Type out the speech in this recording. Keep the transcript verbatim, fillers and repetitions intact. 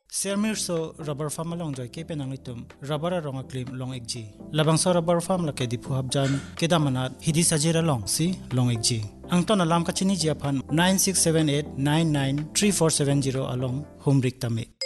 Sermir so rubber farm along joy ke penang itum rubber ronga klim long ekji labang so rubber farm la ke dipu habjan kedamanat hidi sajira long si long ekji angton alam kachini jiapan nine six seven eight nine nine three four seven zero along humrik tame